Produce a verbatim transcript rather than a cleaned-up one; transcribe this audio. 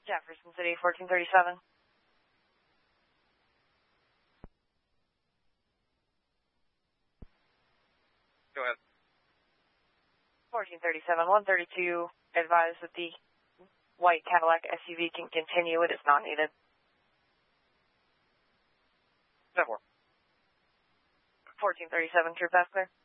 Jefferson City, fourteen thirty-seven. Go ahead. fourteen thirty-seven, one thirty-two, advise that the white Cadillac S U V can continue. It is not needed. ten four. fourteen thirty-seven, true pass clear.